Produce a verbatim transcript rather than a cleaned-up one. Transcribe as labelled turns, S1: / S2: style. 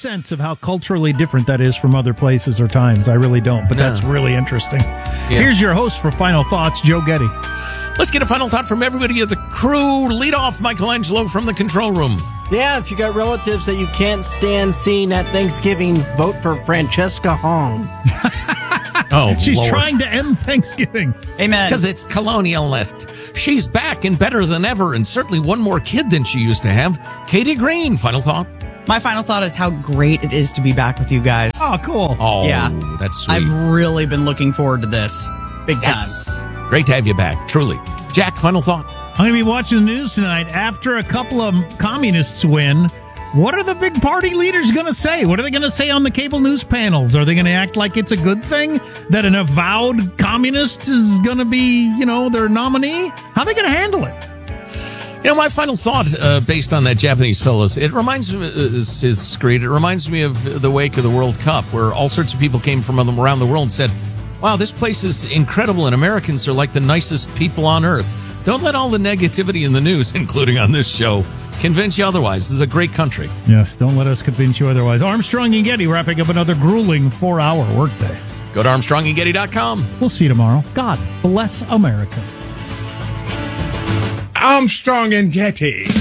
S1: sense of how culturally different that is from other places or times. I really don't, but
S2: No.
S1: that's really interesting.
S2: Yeah.
S1: Here's your host for Final Thoughts, Joe Getty.
S2: Let's get a final thought from everybody at the crew. Lead off, Michelangelo, from the control room.
S3: Yeah, if you got relatives that you can't stand seeing at Thanksgiving, vote for Francesca Hong.
S2: Oh,
S1: She's
S2: Lord.
S1: trying to end Thanksgiving.
S4: Amen.
S2: Because it's colonialist. She's back and better than ever, and certainly one more kid than she used to have. Katie Green, final thought.
S4: My final thought is how great it is to be back with you guys.
S1: Oh, cool.
S2: Oh,
S4: Yeah.
S2: that's sweet.
S4: I've really been looking forward to this. Big time.
S2: Yes. Great to have you back, truly. Jack, final thought.
S1: I'm going to be watching the news tonight. After a couple of communists win, what are the big party leaders going to say? What are they going to say on the cable news panels? Are they going to act like it's a good thing that an avowed communist is going to be, you know, their nominee? How are they going to handle it?
S2: You know, my final thought, uh, based on that Japanese fellas, it reminds me, uh, is, is great. It reminds me of the wake of the World Cup, where all sorts of people came from around the world and said, wow, this place is incredible, and Americans are like the nicest people on earth. Don't let all the negativity in the news, including on this show, convince you otherwise. This is a great country.
S1: Yes, don't let us convince you otherwise. Armstrong and Getty wrapping up another grueling four-hour workday.
S2: Go to armstrong and getty dot com.
S1: We'll see you tomorrow. God bless America.
S5: Armstrong and Getty.